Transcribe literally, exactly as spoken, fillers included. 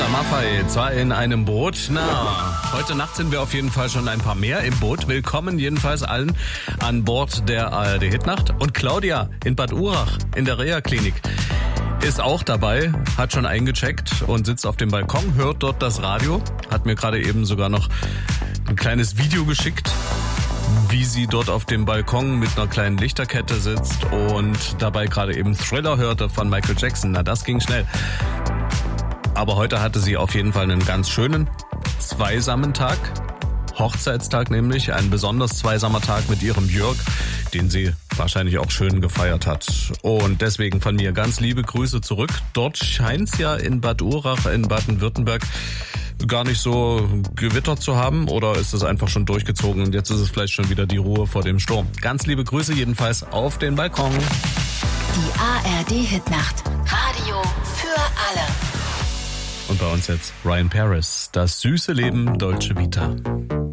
Peter Maffay, zwei in einem Boot. Na, heute Nacht sind wir auf jeden Fall schon ein paar mehr im Boot. Willkommen jedenfalls allen an Bord der A R D Hitnacht. Und Claudia in Bad Urach in der Reha-Klinik ist auch dabei, hat schon eingecheckt und sitzt auf dem Balkon, hört dort das Radio, hat mir gerade eben sogar noch ein kleines Video geschickt, wie sie dort auf dem Balkon mit einer kleinen Lichterkette sitzt und dabei gerade eben Thriller hörte von Michael Jackson. Na, das ging schnell. Aber heute hatte sie auf jeden Fall einen ganz schönen zweisamen Tag. Hochzeitstag nämlich, ein besonders zweisamer Tag mit ihrem Jörg, den sie wahrscheinlich auch schön gefeiert hat. Und deswegen von mir ganz liebe Grüße zurück. Dort scheint's ja in Bad Urach in Baden-Württemberg gar nicht so gewittert zu haben, oder ist es einfach schon durchgezogen und jetzt ist es vielleicht schon wieder die Ruhe vor dem Sturm. Ganz liebe Grüße jedenfalls auf den Balkon. Die A R D Hitnacht. Radio für alle. Und bei uns jetzt Ryan Paris, das süße Leben Dolce Vita.